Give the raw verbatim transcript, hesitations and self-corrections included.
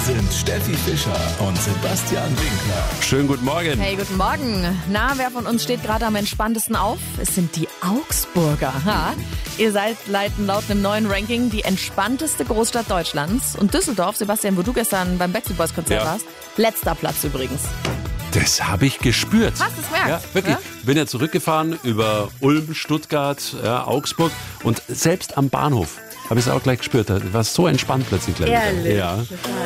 sind Steffi Fischer und Sebastian Winkler. Schönen guten Morgen. Hey, guten Morgen. Na, wer von uns steht gerade am entspanntesten auf? Es sind die Augsburger. Ha? Ihr seid leiten laut einem neuen Ranking die entspannteste Großstadt Deutschlands. Und Düsseldorf, Sebastian, wo du gestern beim Backstreet Boys Konzert Ja. warst, letzter Platz übrigens. Das habe ich gespürt. Hast du es gemerkt? Ja, wirklich. Ja? Bin ja zurückgefahren über Ulm, Stuttgart, ja, Augsburg und selbst am Bahnhof habe ich es auch gleich gespürt. Da war es so entspannt plötzlich gleich wieder. Ehrlich? Ja.